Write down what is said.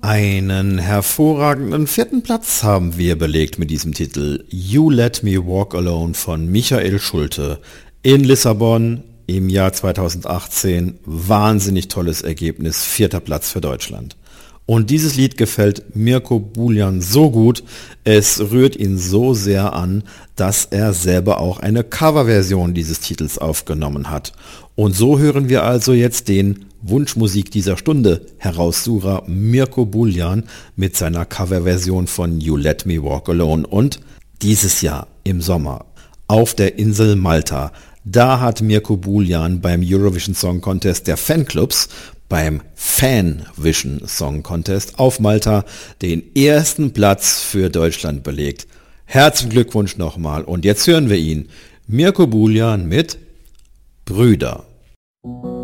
Einen hervorragenden vierten Platz haben wir belegt mit diesem Titel You Let Me Walk Alone von Michael Schulte in Lissabon im Jahr 2018. Wahnsinnig tolles Ergebnis, vierter Platz für Deutschland. Und dieses Lied gefällt Mirko Buljan so gut, es rührt ihn so sehr an, dass er selber auch eine Coverversion dieses Titels aufgenommen hat. Und so hören wir also jetzt den Wunschmusik dieser Stunde Heraussucher Mirko Buljan mit seiner Coverversion von You Let Me Walk Alone. Und dieses Jahr im Sommer auf der Insel Malta, da hat Mirko Buljan beim Eurovision Song Contest der Fanclubs beim Fanvision Song Contest auf Malta den ersten Platz für Deutschland belegt. Herzlichen Glückwunsch nochmal und jetzt hören wir ihn, Mirko Buljan mit Brüder.